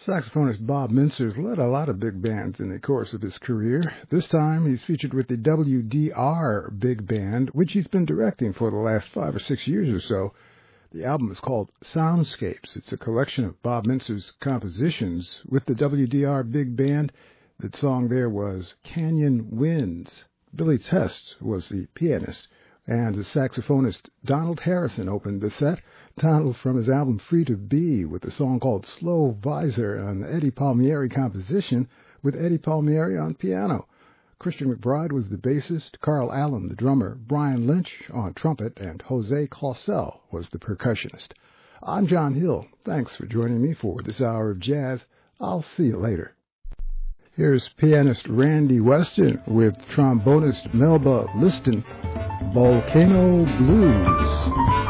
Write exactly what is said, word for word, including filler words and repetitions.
Saxophonist Bob Mintzer's led a lot of big bands in the course of his career. This time he's featured with the W D R Big Band, which he's been directing for the last five or six years or so. The album is called Soundscapes. It's a collection of Bob Mintzer's compositions with the W D R Big Band. The song there was Canyon Winds. Billy Test was the pianist, and the saxophonist Donald Harrison opened the set. Donald from his album Free to Be with a song called Slow Visor, an Eddie Palmieri composition with Eddie Palmieri on piano. Christian McBride was the bassist, Carl Allen the drummer, Brian Lynch on trumpet, and Jose Clausel was the percussionist. I'm John Hill. Thanks for joining me for this hour of jazz. I'll see you later. Here's pianist Randy Weston with trombonist Melba Liston, Volcano Blues.